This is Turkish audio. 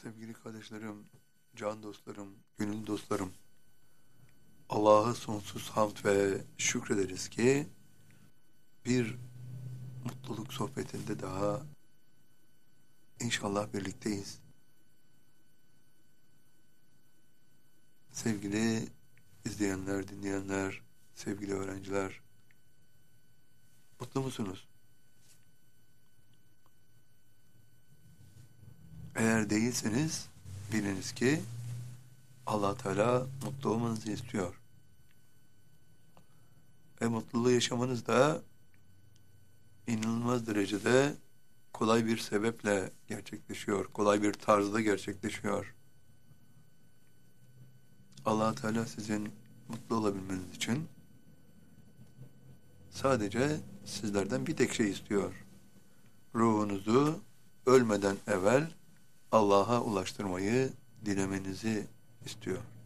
Sevgili kardeşlerim, can dostlarım, gönül dostlarım, Allah'a sonsuz hamd ve şükrederiz ki bir mutluluk sohbetinde daha inşallah birlikteyiz. Sevgili izleyenler, dinleyenler, sevgili öğrenciler, mutlu musunuz? Eğer değilseniz biliniz ki Allah Teala mutlu olmanızı istiyor. Ve mutluluğu yaşamanız da inanılmaz derecede kolay bir sebeple gerçekleşiyor. Kolay bir tarzda gerçekleşiyor. Allah Teala sizin mutlu olabilmeniz için sadece sizlerden bir tek şey istiyor. Ruhunuzu ölmeden evvel Allah'a ulaştırmayı dilemenizi istiyor.